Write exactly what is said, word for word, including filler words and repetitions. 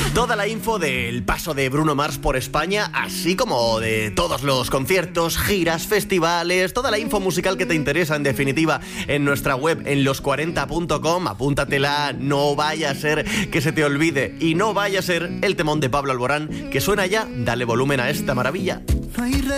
Toda la info del paso de Bruno Mars por España, así como de todos los conciertos, giras, festivales, toda la info musical que te interesa, en definitiva, en nuestra web, en los cuarenta punto com. Apúntatela, no vaya a ser que se te olvide y no vaya a ser el temón de Pablo Alborán que suena ya. Dale volumen a esta maravilla.